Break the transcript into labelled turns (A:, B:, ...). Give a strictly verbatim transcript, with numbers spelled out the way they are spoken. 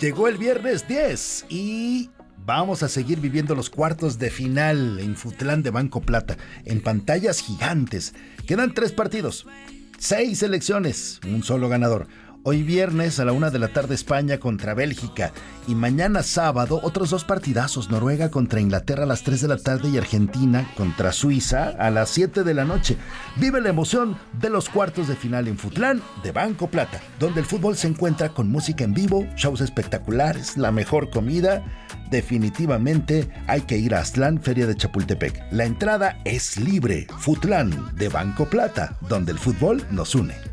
A: Llegó el viernes diez y vamos a seguir viviendo los cuartos de final en Futlán de Banco Plata, en pantallas gigantes. Quedan tres partidos, seis selecciones, un solo ganador. Hoy viernes a la una de la tarde España contra Bélgica y mañana sábado otros dos partidazos, Noruega contra Inglaterra a las tres de la tarde y Argentina contra Suiza a las siete de la noche. Vive la emoción de los cuartos de final en Futlán de Banco Plata, donde el fútbol se encuentra con música en vivo, shows espectaculares, la mejor comida. Definitivamente hay que ir a Aztlán, Feria de Chapultepec. La entrada es libre. Futlán de Banco Plata, donde el fútbol nos une.